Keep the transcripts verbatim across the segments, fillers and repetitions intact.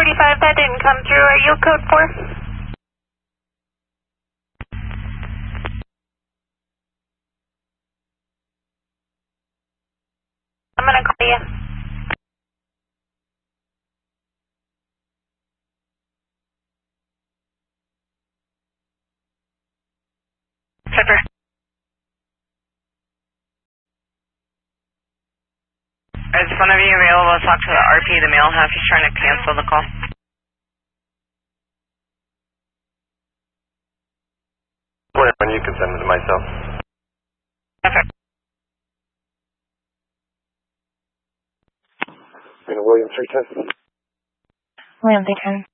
forty-five, that didn't come through. Are you code four? I'm going to call you. Pepper. Is one of you available to talk to the R P, the male half? He's trying to cancel the call. When you can send it to myself. Pepper. William three ten. William three ten.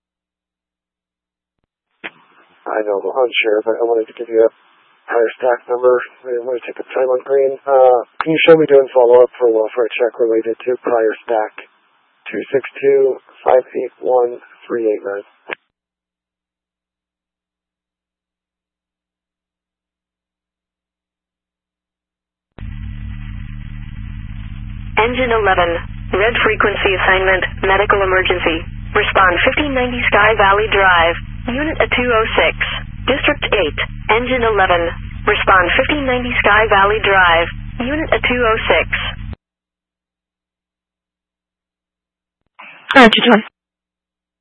I know, I'm sure, but I wanted to give you a higher stack number. I want to take a time on green. Uh, can you show me doing follow-up for a welfare check related to prior stack two six two, five eight one, three eight nine? Engine eleven, red frequency assignment, medical emergency. Respond fifteen ninety Sky Valley Drive, Unit two oh six, District eight, Engine eleven. Respond fifteen ninety Sky Valley Drive, Unit two oh six. Alright, you doing?